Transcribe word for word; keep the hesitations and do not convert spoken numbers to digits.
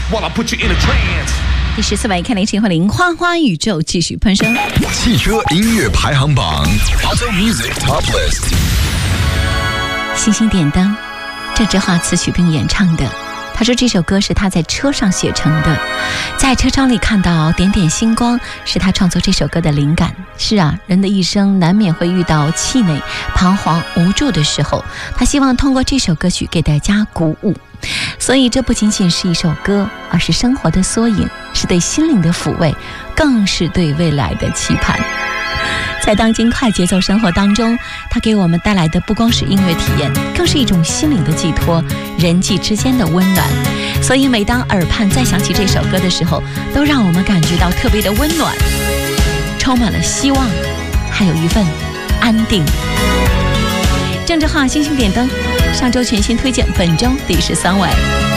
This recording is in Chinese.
while I put you in a trance。 第十四位，看零七和零花花宇宙继续攀升。 汽车音乐排行榜 Auto Music Top List。 星星点灯，郑智化词曲并演唱的。他说这首歌是他在车上写成的，在车窗里看到点点星光，是他创作这首歌的灵感。是啊，人的一生难免会遇到气馁、彷徨、无助的时候，他希望通过这首歌曲给大家鼓舞。所以这不仅仅是一首歌，而是生活的缩影，是对心灵的抚慰，更是对未来的期盼。在当今快节奏生活当中，它给我们带来的不光是音乐体验，更是一种心灵的寄托，人际之间的温暖。所以每当耳畔再响起这首歌的时候，都让我们感觉到特别的温暖，充满了希望，还有一份安定。郑智化星星点灯，上周全新推荐，本周第十三位。